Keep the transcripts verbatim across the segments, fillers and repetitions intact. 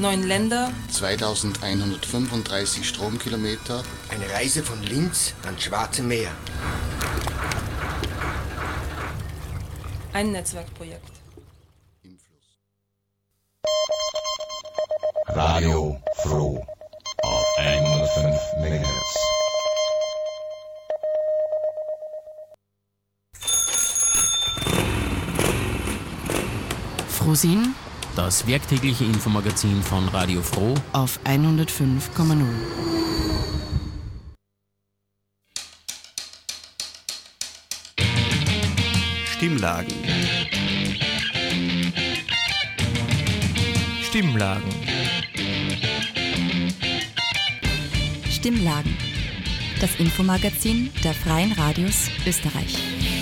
Neun Länder. zweitausendeinhundertfünfunddreißig Stromkilometer. Eine Reise von Linz ans Schwarze Meer. Ein Netzwerkprojekt. Im Fluss. Radio Froh auf hundertfünf Megahertz. Frohsinn, das werktägliche Infomagazin von Radio Froh auf hundertfünf Komma null. Stimmlagen. Stimmlagen. Stimmlagen. Das Infomagazin der Freien Radios Österreich.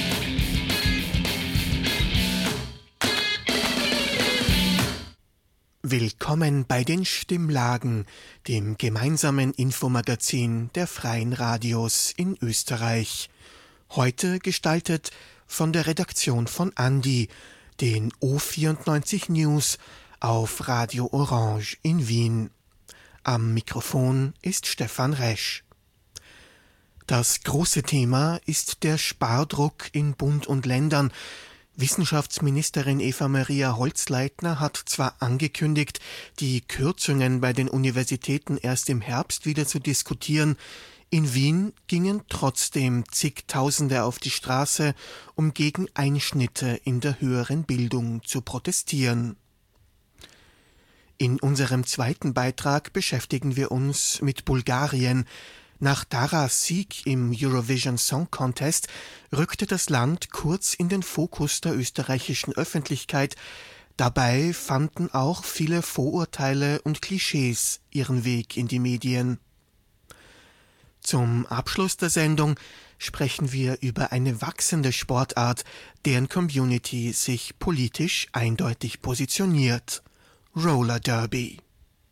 Willkommen bei den Stimmlagen, dem gemeinsamen Infomagazin der Freien Radios in Österreich. Heute gestaltet von der Redaktion von Andi, den O vierundneunzig News auf Radio Orange in Wien. Am Mikrofon ist Stefan Resch. Das große Thema ist der Spardruck in Bund und Ländern. Wissenschaftsministerin Eva-Maria Holzleitner hat zwar angekündigt, die Kürzungen bei den Universitäten erst im Herbst wieder zu diskutieren. In Wien gingen trotzdem zigtausende auf die Straße, um gegen Einschnitte in der höheren Bildung zu protestieren. In unserem zweiten Beitrag beschäftigen wir uns mit Bulgarien. Nach Taras Sieg im Eurovision Song Contest rückte das Land kurz in den Fokus der österreichischen Öffentlichkeit. Dabei fanden auch viele Vorurteile und Klischees ihren Weg in die Medien. Zum Abschluss der Sendung sprechen wir über eine wachsende Sportart, deren Community sich politisch eindeutig positioniert: Roller Derby.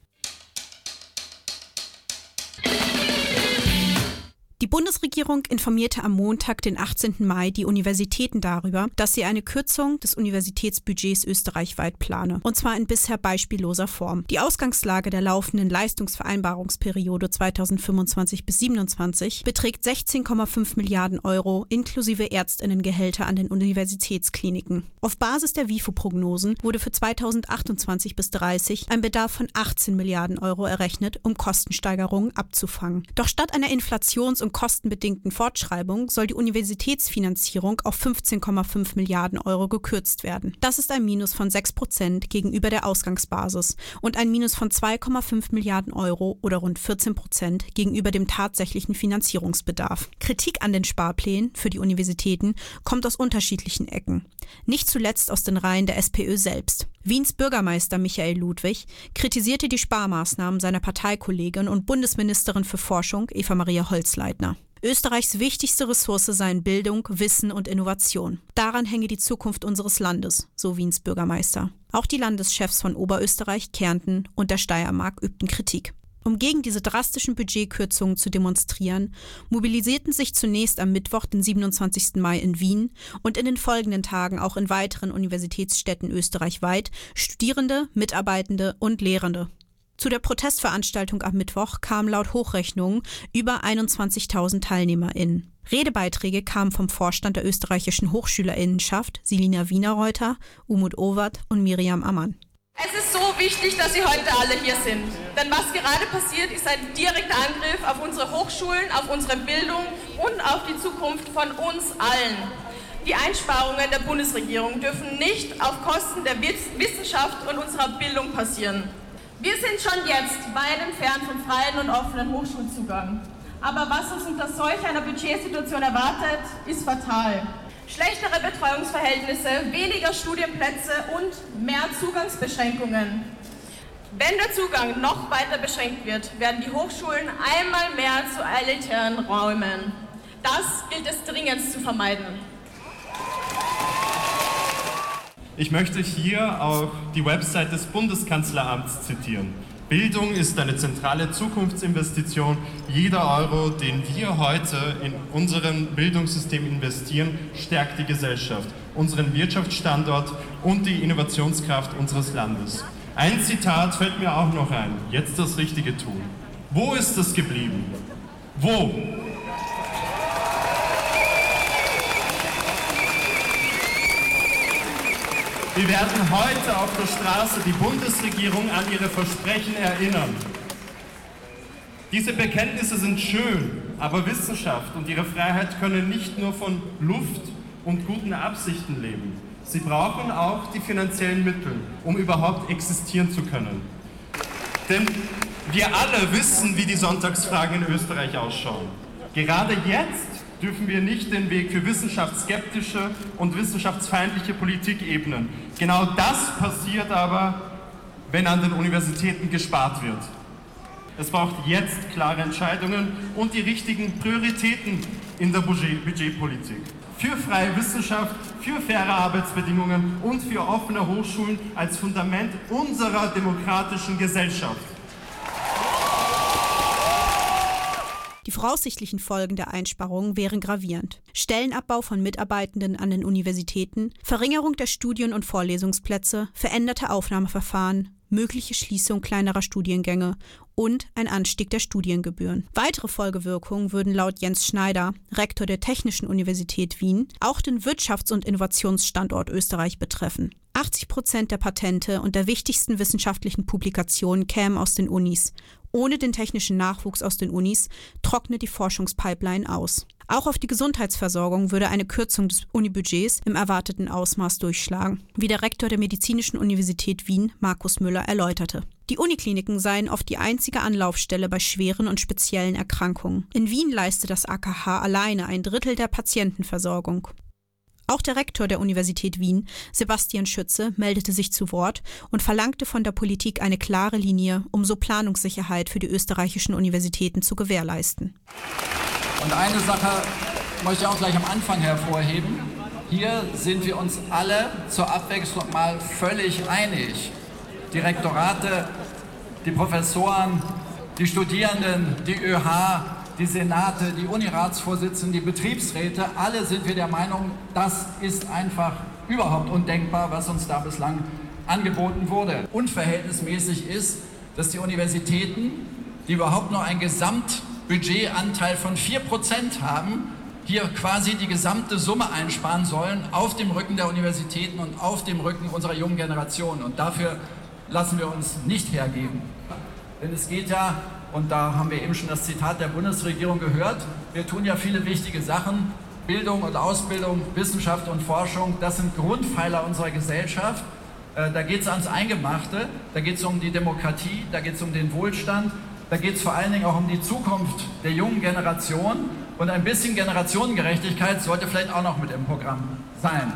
Die Bundesregierung informierte am Montag, den achtzehnten Mai, die Universitäten darüber, dass sie eine Kürzung des Universitätsbudgets österreichweit plane. Und zwar in bisher beispielloser Form. Die Ausgangslage der laufenden Leistungsvereinbarungsperiode zweitausendfünfundzwanzig bis siebenundzwanzig beträgt sechzehn Komma fünf Milliarden Euro inklusive Ärztinnengehälter an den Universitätskliniken. Auf Basis der W I F O-Prognosen wurde für zweitausendachtundzwanzig bis dreißig ein Bedarf von achtzehn Milliarden Euro errechnet, um Kostensteigerungen abzufangen. Doch statt einer Inflations- und kostenbedingten Fortschreibung soll die Universitätsfinanzierung auf fünfzehn Komma fünf Milliarden Euro gekürzt werden. Das ist ein Minus von sechs Prozent gegenüber der Ausgangsbasis und ein Minus von zwei Komma fünf Milliarden Euro oder rund vierzehn Prozent gegenüber dem tatsächlichen Finanzierungsbedarf. Kritik an den Sparplänen für die Universitäten kommt aus unterschiedlichen Ecken. Nicht zuletzt aus den Reihen der SPÖ selbst. Wiens Bürgermeister Michael Ludwig kritisierte die Sparmaßnahmen seiner Parteikollegin und Bundesministerin für Forschung Eva-Maria Holzleitner. Österreichs wichtigste Ressource seien Bildung, Wissen und Innovation. Daran hänge die Zukunft unseres Landes, so Wiens Bürgermeister. Auch die Landeschefs von Oberösterreich, Kärnten und der Steiermark übten Kritik. Um gegen diese drastischen Budgetkürzungen zu demonstrieren, mobilisierten sich zunächst am Mittwoch, den siebenundzwanzigsten Mai in Wien und in den folgenden Tagen auch in weiteren Universitätsstädten österreichweit Studierende, Mitarbeitende und Lehrende. Zu der Protestveranstaltung am Mittwoch kamen laut Hochrechnungen über einundzwanzigtausend TeilnehmerInnen. Redebeiträge kamen vom Vorstand der österreichischen HochschülerInnenschaft, Selina Wienerreuter, Umut Owert und Miriam Ammann. Es ist so wichtig, dass Sie heute alle hier sind. Denn was gerade passiert, ist ein direkter Angriff auf unsere Hochschulen, auf unsere Bildung und auf die Zukunft von uns allen. Die Einsparungen der Bundesregierung dürfen nicht auf Kosten der Wissenschaft und unserer Bildung passieren. Wir sind schon jetzt weit entfernt vom freien und offenen Hochschulzugang. Aber was uns unter solch einer Budgetsituation erwartet, ist fatal. Schlechtere Betreuungsverhältnisse, weniger Studienplätze und mehr Zugangsbeschränkungen. Wenn der Zugang noch weiter beschränkt wird, werden die Hochschulen einmal mehr zu elitären Räumen. Das gilt es dringend zu vermeiden. Ich möchte hier auch die Website des Bundeskanzleramts zitieren. Bildung ist eine zentrale Zukunftsinvestition. Jeder Euro, den wir heute in unserem Bildungssystem investieren, stärkt die Gesellschaft, unseren Wirtschaftsstandort und die Innovationskraft unseres Landes. Ein Zitat fällt mir auch noch ein. Jetzt das Richtige tun. Wo ist es geblieben? Wo? Wir werden heute auf der Straße die Bundesregierung an ihre Versprechen erinnern. Diese Bekenntnisse sind schön, aber Wissenschaft und ihre Freiheit können nicht nur von Luft und guten Absichten leben. Sie brauchen auch die finanziellen Mittel, um überhaupt existieren zu können. Denn wir alle wissen, wie die Sonntagsfragen in Österreich ausschauen. Gerade jetzt dürfen wir nicht den Weg für wissenschaftsskeptische und wissenschaftsfeindliche Politik ebnen. Genau das passiert aber, wenn an den Universitäten gespart wird. Es braucht jetzt klare Entscheidungen und die richtigen Prioritäten in der Budget- Budgetpolitik. Für freie Wissenschaft, für faire Arbeitsbedingungen und für offene Hochschulen als Fundament unserer demokratischen Gesellschaft. Die voraussichtlichen Folgen der Einsparungen wären gravierend. Stellenabbau von Mitarbeitenden an den Universitäten, Verringerung der Studien- und Vorlesungsplätze, veränderte Aufnahmeverfahren, mögliche Schließung kleinerer Studiengänge und ein Anstieg der Studiengebühren. Weitere Folgewirkungen würden laut Jens Schneider, Rektor der Technischen Universität Wien, auch den Wirtschafts- und Innovationsstandort Österreich betreffen. achtzig Prozent der Patente und der wichtigsten wissenschaftlichen Publikationen kämen aus den Unis. Ohne den technischen Nachwuchs aus den Unis trocknet die Forschungspipeline aus. Auch auf die Gesundheitsversorgung würde eine Kürzung des Unibudgets im erwarteten Ausmaß durchschlagen, wie der Rektor der Medizinischen Universität Wien, Markus Müller, erläuterte. Die Unikliniken seien oft die einzige Anlaufstelle bei schweren und speziellen Erkrankungen. In Wien leistet das A K H alleine ein Drittel der Patientenversorgung. Auch der Rektor der Universität Wien, Sebastian Schütze, meldete sich zu Wort und verlangte von der Politik eine klare Linie, um so Planungssicherheit für die österreichischen Universitäten zu gewährleisten. Und eine Sache möchte ich auch gleich am Anfang hervorheben. Hier sind wir uns alle zur Abwechslung mal völlig einig. Die Rektorate, die Professoren, die Studierenden, die ÖH, die Senate, die Uniratsvorsitzenden, die Betriebsräte, alle sind wir der Meinung, das ist einfach überhaupt undenkbar, was uns da bislang angeboten wurde. Unverhältnismäßig ist, dass die Universitäten, die überhaupt nur einen Gesamtbudgetanteil von vier Prozent haben, hier quasi die gesamte Summe einsparen sollen auf dem Rücken der Universitäten und auf dem Rücken unserer jungen Generation. Und dafür lassen wir uns nicht hergeben. Denn es geht ja, und da haben wir eben schon das Zitat der Bundesregierung gehört, wir tun ja viele wichtige Sachen, Bildung und Ausbildung, Wissenschaft und Forschung, das sind Grundpfeiler unserer Gesellschaft. Da geht es ans Eingemachte, da geht es um die Demokratie, da geht es um den Wohlstand, da geht es vor allen Dingen auch um die Zukunft der jungen Generation und ein bisschen Generationengerechtigkeit sollte vielleicht auch noch mit im Programm sein.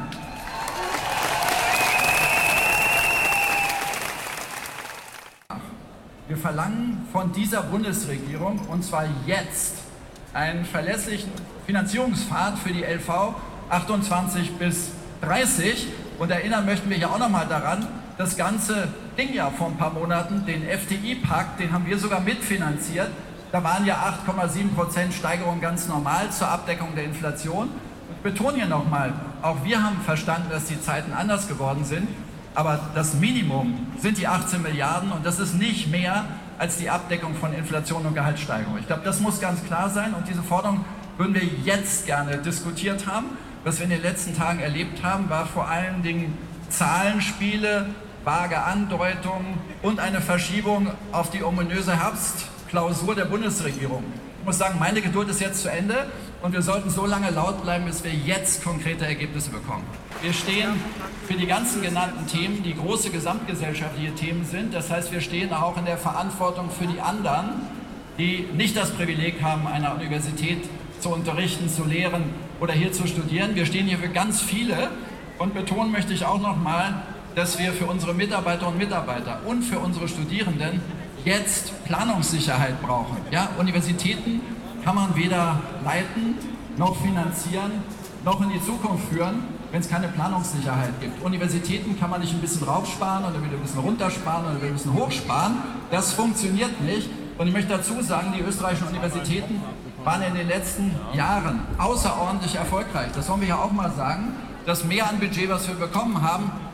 Wir verlangen von dieser Bundesregierung, und zwar jetzt, einen verlässlichen Finanzierungspfad für die L V achtundzwanzig bis dreißig. Und erinnern möchten wir ja auch nochmal daran, das Ganze ging ja vor ein paar Monaten, den F T I-Pakt, den haben wir sogar mitfinanziert. Da waren ja acht Komma sieben Prozent Steigerung ganz normal zur Abdeckung der Inflation. Ich betone hier nochmal, auch wir haben verstanden, dass die Zeiten anders geworden sind. Aber das Minimum sind die achtzehn Milliarden und das ist nicht mehr als die Abdeckung von Inflation und Gehaltssteigerung. Ich glaube, das muss ganz klar sein und diese Forderung würden wir jetzt gerne diskutiert haben. Was wir in den letzten Tagen erlebt haben, war vor allen Dingen Zahlenspiele, vage Andeutungen und eine Verschiebung auf die ominöse Herbstklausur der Bundesregierung. Ich muss sagen, meine Geduld ist jetzt zu Ende und wir sollten so lange laut bleiben, bis wir jetzt konkrete Ergebnisse bekommen. Wir stehen für die ganzen genannten Themen, die große gesamtgesellschaftliche Themen sind. Das heißt, wir stehen auch in der Verantwortung für die anderen, die nicht das Privileg haben, an einer Universität zu unterrichten, zu lehren oder hier zu studieren. Wir stehen hier für ganz viele und betonen möchte ich auch nochmal, dass wir für unsere Mitarbeiter und Mitarbeiter und für unsere Studierenden jetzt Planungssicherheit brauchen. Ja, Universitäten kann man weder leiten, noch finanzieren, noch in die Zukunft führen, wenn es keine Planungssicherheit gibt. Universitäten kann man nicht ein bisschen raufsparen oder wieder ein bisschen runtersparen oder wieder ein bisschen hochsparen. Das funktioniert nicht. Und ich möchte dazu sagen, die österreichischen Universitäten waren in den letzten Jahren außerordentlich erfolgreich. Das wollen wir ja auch mal sagen. Das Mehr an Budget, was wir bekommen haben,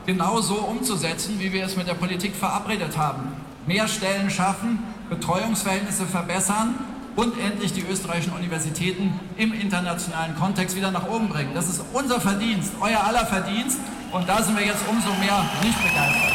genauso umzusetzen, wie wir es mit der Politik verabredet haben. Mehr Stellen schaffen, Betreuungsverhältnisse verbessern und endlich die österreichischen Universitäten im internationalen Kontext wieder nach oben bringen. Das ist unser Verdienst, euer aller Verdienst, und da sind wir jetzt umso mehr nicht begeistert.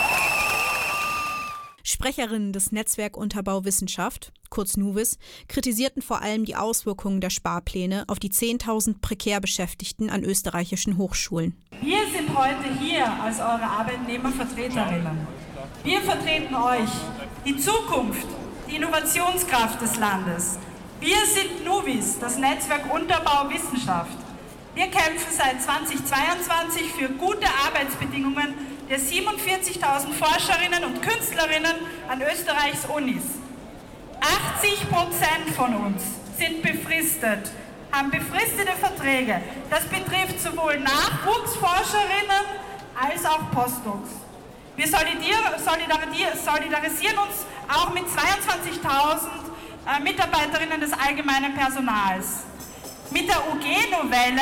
Sprecherinnen des Netzwerk Unterbau Wissenschaft, kurz NUWIS, kritisierten vor allem die Auswirkungen der Sparpläne auf die zehntausend prekär Beschäftigten an österreichischen Hochschulen. Wir sind heute hier als eure Arbeitnehmervertreterinnen. Wir vertreten euch, die Zukunft, die Innovationskraft des Landes. Wir sind NUWIS, das Netzwerk Unterbau Wissenschaft. Wir kämpfen seit zweitausendzweiundzwanzig für gute Arbeitsbedingungen der siebenundvierzigtausend Forscherinnen und Künstlerinnen an Österreichs Unis. achtzig Prozent von uns sind befristet, haben befristete Verträge. Das betrifft sowohl Nachwuchsforscherinnen als auch Postdocs. Wir solidarisieren uns auch mit zweiundzwanzigtausend äh, Mitarbeiterinnen des allgemeinen Personals. Mit der U G-Novelle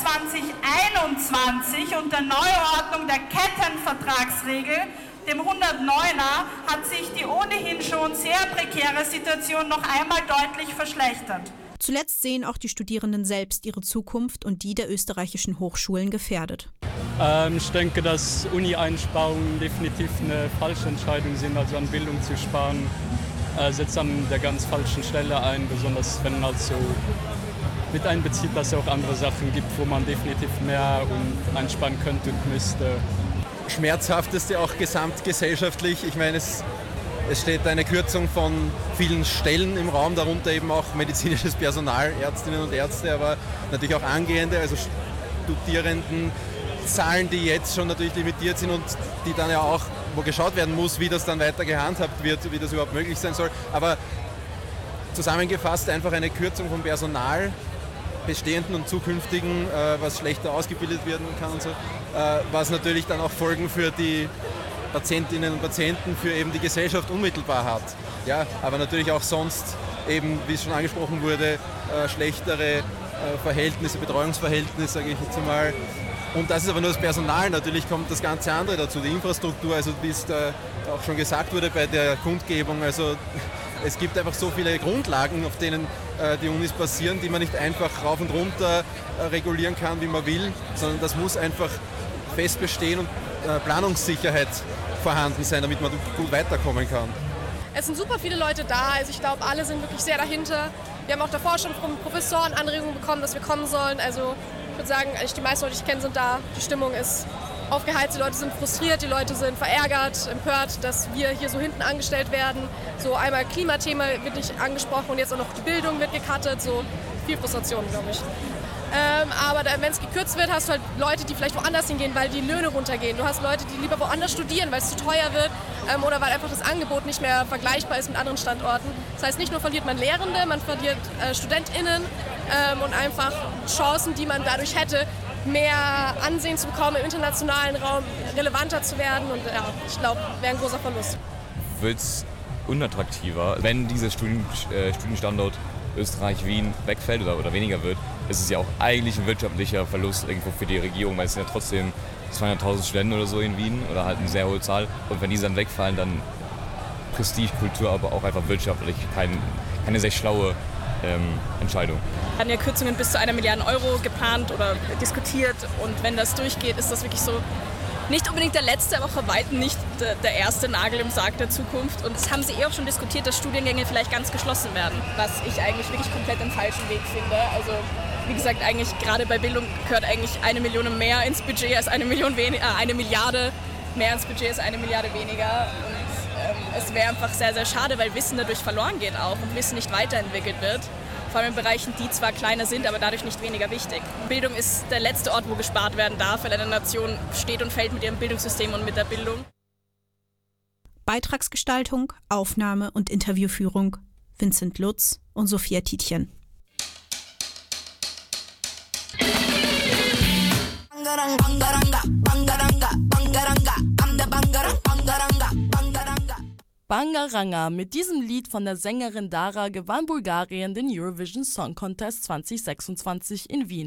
zweitausendeinundzwanzig und der Neuordnung der Kettenvertragsregel, dem hundertneuner, hat sich die ohnehin schon sehr prekäre Situation noch einmal deutlich verschlechtert. Zuletzt sehen auch die Studierenden selbst ihre Zukunft und die der österreichischen Hochschulen gefährdet. Ähm, ich denke, dass Uni-Einsparungen definitiv eine falsche Entscheidung sind, also an Bildung zu sparen, äh, setzt an der ganz falschen Stelle ein, besonders wenn man also mit einbezieht, dass es auch andere Sachen gibt, wo man definitiv mehr und einsparen könnte und müsste. Schmerzhaft ist ja auch gesamtgesellschaftlich. Ich meine, es, es steht eine Kürzung von vielen Stellen im Raum, darunter eben auch medizinisches Personal, Ärztinnen und Ärzte, aber natürlich auch Angehende, also Studierenden, Zahlen, die jetzt schon natürlich limitiert sind und die dann ja auch, wo geschaut werden muss, wie das dann weiter gehandhabt wird, wie das überhaupt möglich sein soll. Aber zusammengefasst einfach eine Kürzung von Personal, bestehenden und zukünftigen, äh, was schlechter ausgebildet werden kann und so, äh, was natürlich dann auch Folgen für die Patientinnen und Patienten, für eben die Gesellschaft unmittelbar hat. Ja, aber natürlich auch sonst eben, wie es schon angesprochen wurde, äh, schlechtere äh, Verhältnisse, Betreuungsverhältnisse, sage ich jetzt einmal. Und das ist aber nur das Personal, natürlich kommt das ganze andere dazu, die Infrastruktur, also wie es da auch schon gesagt wurde bei der Kundgebung, also es gibt einfach so viele Grundlagen, auf denen äh, die Unis basieren, die man nicht einfach rauf und runter äh, regulieren kann, wie man will, sondern das muss einfach fest bestehen und äh, Planungssicherheit vorhanden sein, damit man gut weiterkommen kann. Es sind super viele Leute da, also ich glaube, alle sind wirklich sehr dahinter. Wir haben auch davor schon von Professoren Anregungen bekommen, dass wir kommen sollen. Also ich würde sagen, die meisten Leute, die ich kenne, sind da. Die Stimmung ist aufgeheizt, die Leute sind frustriert, die Leute sind verärgert, empört, dass wir hier so hinten angestellt werden. So einmal Klimathema wird nicht angesprochen und jetzt auch noch die Bildung wird gecuttet. So viel Frustration, glaube ich. Ähm, aber wenn es gekürzt wird, hast du halt Leute, die vielleicht woanders hingehen, weil die Löhne runtergehen. Du hast Leute, die lieber woanders studieren, weil es zu teuer wird ähm, oder weil einfach das Angebot nicht mehr vergleichbar ist mit anderen Standorten. Das heißt, nicht nur verliert man Lehrende, man verliert äh, StudentInnen ähm, und einfach Chancen, die man dadurch hätte, mehr Ansehen zu bekommen im internationalen Raum, relevanter zu werden. Und ja, ich glaube, wäre ein großer Verlust. Wird es unattraktiver, wenn dieser Studien, äh, Studienstandort Österreich-Wien wegfällt oder, oder weniger wird, ist es ja auch eigentlich ein wirtschaftlicher Verlust irgendwo für die Regierung, weil es sind ja trotzdem zweihunderttausend Studenten oder so in Wien oder halt eine sehr hohe Zahl. Und wenn die dann wegfallen, dann Prestige, Kultur, aber auch einfach wirtschaftlich kein, keine sehr schlaue ähm, Entscheidung. Wir hatten ja Kürzungen bis zu einer Milliarde Euro geplant oder diskutiert und wenn das durchgeht, ist das wirklich so nicht unbedingt der letzte, aber bei weitem nicht der, der erste Nagel im Sarg der Zukunft. Und das haben sie eh auch schon diskutiert, dass Studiengänge vielleicht ganz geschlossen werden, was ich eigentlich wirklich komplett den falschen Weg finde. Also wie gesagt, eigentlich gerade bei Bildung gehört eigentlich eine Million mehr ins Budget als eine Million weniger, äh, eine Milliarde mehr ins Budget als eine Milliarde weniger. Und ähm, es wäre einfach sehr, sehr schade, weil Wissen dadurch verloren geht auch und Wissen nicht weiterentwickelt wird. Vor allem in Bereichen, die zwar kleiner sind, aber dadurch nicht weniger wichtig. Bildung ist der letzte Ort, wo gespart werden darf, weil eine Nation steht und fällt mit ihrem Bildungssystem und mit der Bildung. Beitragsgestaltung, Aufnahme und Interviewführung Vincent Lutz und Sophia Tietjen. Bangaranga. Mit diesem Lied von der Sängerin Dara gewann Bulgarien den Eurovision Song Contest zwanzig sechsundzwanzig in Wien.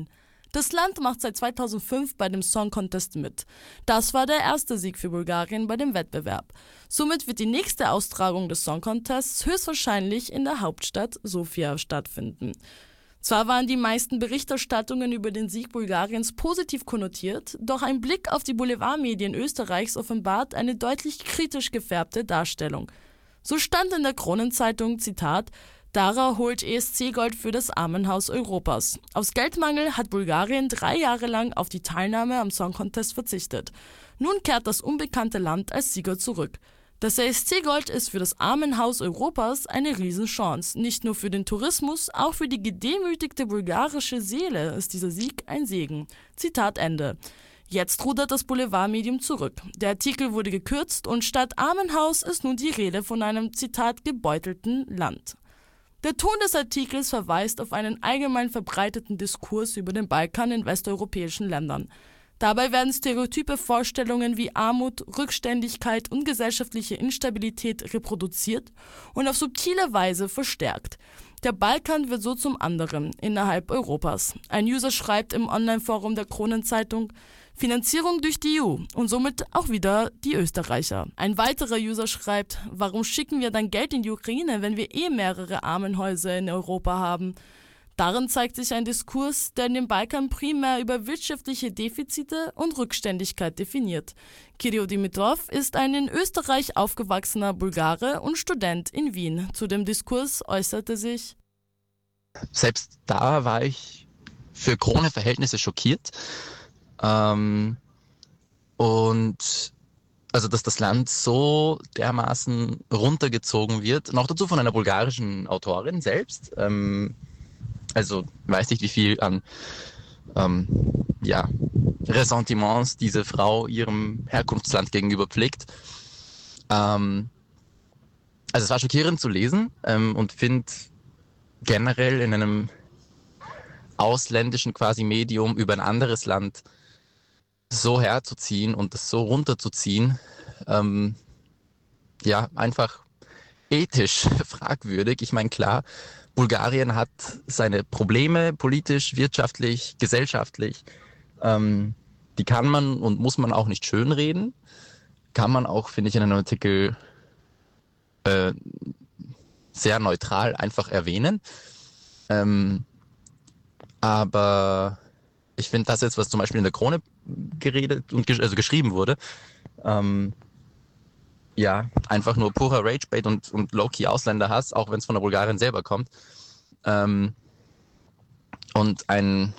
Das Land macht seit zweitausendfünf bei dem Song Contest mit. Das war der erste Sieg für Bulgarien bei dem Wettbewerb. Somit wird die nächste Austragung des Song Contests höchstwahrscheinlich in der Hauptstadt Sofia stattfinden. Zwar waren die meisten Berichterstattungen über den Sieg Bulgariens positiv konnotiert, doch ein Blick auf die Boulevardmedien Österreichs offenbart eine deutlich kritisch gefärbte Darstellung. So stand in der Kronenzeitung, Zitat, Dara holt E S C-Gold für das Armenhaus Europas. Aus Geldmangel hat Bulgarien drei Jahre lang auf die Teilnahme am Song Contest verzichtet. Nun kehrt das unbekannte Land als Sieger zurück. Das E S C-Gold ist für das Armenhaus Europas eine Riesenchance. Nicht nur für den Tourismus, auch für die gedemütigte bulgarische Seele ist dieser Sieg ein Segen. Zitat Ende. Jetzt rudert das Boulevardmedium zurück. Der Artikel wurde gekürzt und statt Armenhaus ist nun die Rede von einem, Zitat, gebeutelten Land. Der Ton des Artikels verweist auf einen allgemein verbreiteten Diskurs über den Balkan in westeuropäischen Ländern. Dabei werden stereotype Vorstellungen wie Armut, Rückständigkeit und gesellschaftliche Instabilität reproduziert und auf subtile Weise verstärkt. Der Balkan wird so zum anderen innerhalb Europas. Ein User schreibt im Online-Forum der Kronenzeitung, Finanzierung durch die E U und somit auch wieder die Österreicher. Ein weiterer User schreibt, warum schicken wir dann Geld in die Ukraine, wenn wir eh mehrere Armenhäuser in Europa haben? Darin zeigt sich ein Diskurs, der den Balkan primär über wirtschaftliche Defizite und Rückständigkeit definiert. Kirill Dimitrov ist ein in Österreich aufgewachsener Bulgare und Student in Wien. Zu dem Diskurs äußerte sich: Selbst da war ich für Krone-Verhältnisse schockiert. Ähm, und also, dass das Land so dermaßen runtergezogen wird, noch dazu von einer bulgarischen Autorin selbst. Ähm, also weiß nicht, wie viel an ähm, ja, Ressentiments diese Frau ihrem Herkunftsland gegenüber pflegt. Ähm, also es war schockierend zu lesen ähm, und finde generell in einem ausländischen quasi Medium über ein anderes Land so herzuziehen und das so runterzuziehen, ähm, ja, einfach ethisch fragwürdig. Ich meine, klar, Bulgarien hat seine Probleme politisch, wirtschaftlich, gesellschaftlich. Ähm, die kann man und muss man auch nicht schönreden. Kann man auch, finde ich, in einem Artikel äh, sehr neutral einfach erwähnen. Ähm, aber ich finde das jetzt, was zum Beispiel in der Krone geredet und gesch- also geschrieben wurde, ähm, ja, einfach nur purer Ragebait und, und low-key Ausländerhass, auch wenn es von der Bulgarin selber kommt. Ähm, und ein,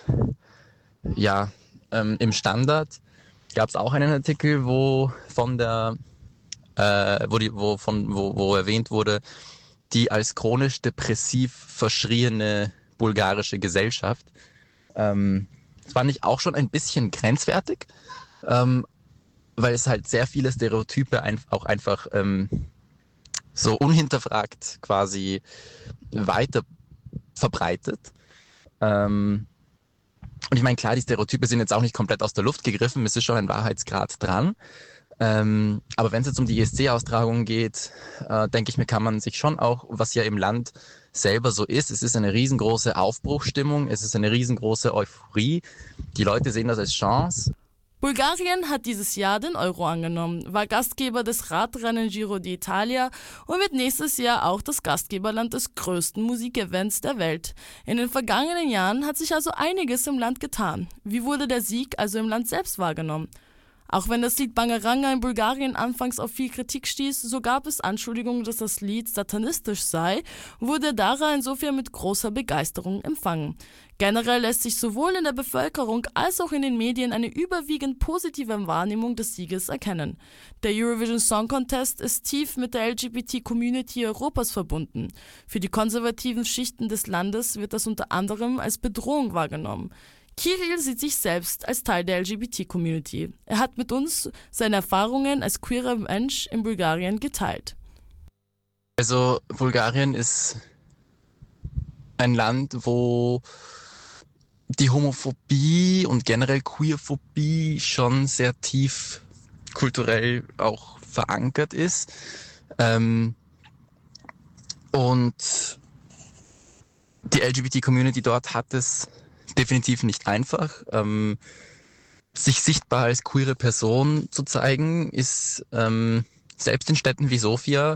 ja, ähm, im Standard gab es auch einen Artikel, wo von der, äh, wo die, wo von, wo, wo erwähnt wurde, die als chronisch depressiv verschriene bulgarische Gesellschaft. Ähm, das fand ich auch schon ein bisschen grenzwertig, ähm, weil es halt sehr viele Stereotype ein, auch einfach ähm, so unhinterfragt quasi weiter verbreitet. Ähm, und ich meine, klar, die Stereotype sind jetzt auch nicht komplett aus der Luft gegriffen, es ist schon ein Wahrheitsgrad dran. Ähm, aber wenn es jetzt um die E S C-Austragung geht, äh, denke ich mir, kann man sich schon auch, was ja im Land selber so ist, es ist eine riesengroße Aufbruchstimmung, es ist eine riesengroße Euphorie. Die Leute sehen das als Chance. Bulgarien hat dieses Jahr den Euro angenommen, war Gastgeber des Radrennen Giro d'Italia und wird nächstes Jahr auch das Gastgeberland des größten Musikevents der Welt. In den vergangenen Jahren hat sich also einiges im Land getan. Wie wurde der Sieg also im Land selbst wahrgenommen? Auch wenn das Lied Bangaranga in Bulgarien anfangs auf viel Kritik stieß, so gab es Anschuldigungen, dass das Lied satanistisch sei, wurde Dara insofern mit großer Begeisterung empfangen. Generell lässt sich sowohl in der Bevölkerung als auch in den Medien eine überwiegend positive Wahrnehmung des Sieges erkennen. Der Eurovision Song Contest ist tief mit der L G B T-Community Europas verbunden. Für die konservativen Schichten des Landes wird das unter anderem als Bedrohung wahrgenommen. Kirill sieht sich selbst als Teil der L G B T-Community. Er hat mit uns seine Erfahrungen als queerer Mensch in Bulgarien geteilt. Also Bulgarien ist ein Land, wo die Homophobie und generell Queerphobie schon sehr tief kulturell auch verankert ist. Ähm, und die L G B T-Community dort hat es definitiv nicht einfach. Ähm, sich sichtbar als queere Person zu zeigen, ist ähm, selbst in Städten wie Sofia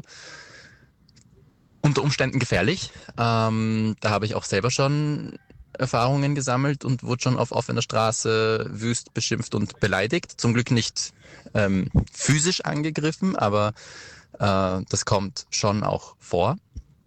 unter Umständen gefährlich. Ähm, da habe ich auch selber schon Erfahrungen gesammelt und wurde schon auf offener Straße wüst beschimpft und beleidigt. Zum Glück nicht ähm, physisch angegriffen, aber äh, das kommt schon auch vor.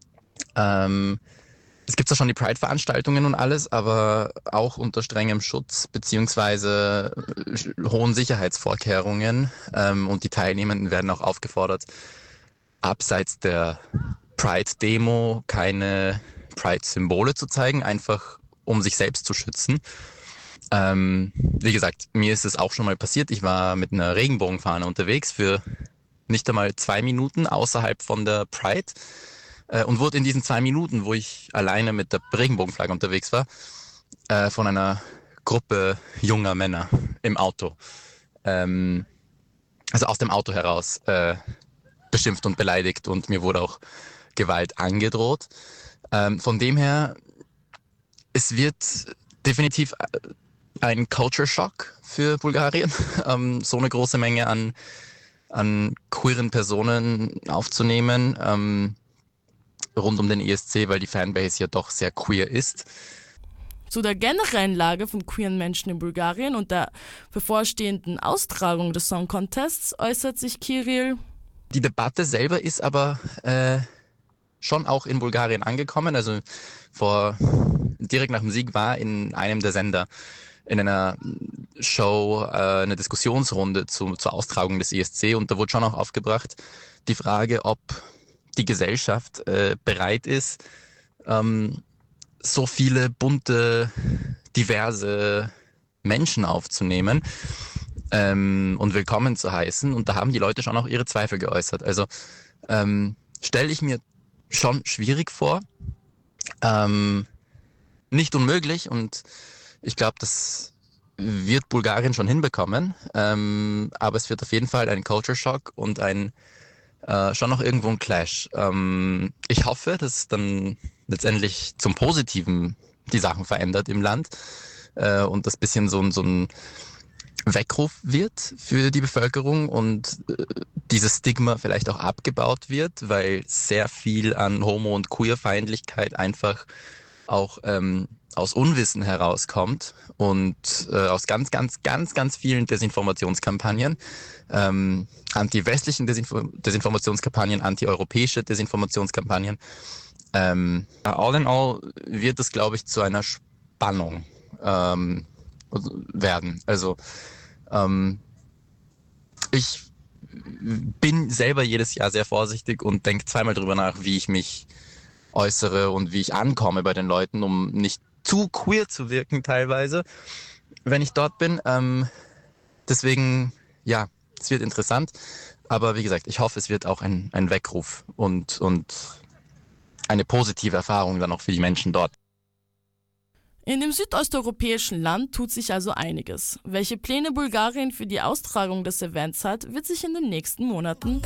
Ähm, Es gibt zwar schon die Pride-Veranstaltungen und alles, aber auch unter strengem Schutz beziehungsweise hohen Sicherheitsvorkehrungen. Ähm, und die Teilnehmenden werden auch aufgefordert, abseits der Pride-Demo keine Pride-Symbole zu zeigen, einfach um sich selbst zu schützen. Ähm, wie gesagt, mir ist es auch schon mal passiert. Ich war mit einer Regenbogenfahne unterwegs für nicht einmal zwei Minuten außerhalb von der Pride. Und wurde in diesen zwei Minuten, wo ich alleine mit der Regenbogenflagge unterwegs war, äh, von einer Gruppe junger Männer im Auto, ähm, also aus dem Auto heraus, äh, beschimpft und beleidigt und mir wurde auch Gewalt angedroht. Ähm, von dem her, es wird definitiv ein Culture Shock für Bulgarien, ähm, so eine große Menge an, an queeren Personen aufzunehmen, ähm, rund um den E S C, weil die Fanbase ja doch sehr queer ist. Zu der generellen Lage von queeren Menschen in Bulgarien und der bevorstehenden Austragung des Song Contests äußert sich Kirill. Die Debatte selber ist aber äh, schon auch in Bulgarien angekommen. Also vor direkt nach dem Sieg war in einem der Sender in einer Show äh, eine Diskussionsrunde zu, zur Austragung des E S C und da wurde schon auch aufgebracht die Frage, ob die Gesellschaft äh, bereit ist, ähm, so viele bunte, diverse Menschen aufzunehmen ähm, und willkommen zu heißen. Und da haben die Leute schon auch ihre Zweifel geäußert. Also ähm, stelle ich mir schon schwierig vor. Ähm, nicht unmöglich und ich glaube, das wird Bulgarien schon hinbekommen. Ähm, aber es wird auf jeden Fall ein Culture Shock und ein Äh, schon noch irgendwo ein Clash. Ähm, ich hoffe, dass dann letztendlich zum Positiven die Sachen verändert im Land äh, und das bisschen so, so ein Weckruf wird für die Bevölkerung und äh, dieses Stigma vielleicht auch abgebaut wird, weil sehr viel an Homo- und Queerfeindlichkeit einfach auch ähm, aus Unwissen herauskommt und äh, aus ganz, ganz, ganz, ganz vielen Desinformationskampagnen, ähm, anti-westlichen Desinfo- Desinformationskampagnen, anti-europäische Desinformationskampagnen. Ähm, all in all wird es, glaube ich, zu einer Spannung ähm, werden. Also ähm, ich bin selber jedes Jahr sehr vorsichtig und denke zweimal drüber nach, wie ich mich äußere und wie ich ankomme bei den Leuten, um nicht zu queer zu wirken teilweise, wenn ich dort bin. Ähm, deswegen, ja, es wird interessant. Aber wie gesagt, ich hoffe, es wird auch ein, ein Weckruf und, und eine positive Erfahrung dann auch für die Menschen dort. In dem südosteuropäischen Land tut sich also einiges. Welche Pläne Bulgarien für die Austragung des Events hat, wird sich in den nächsten Monaten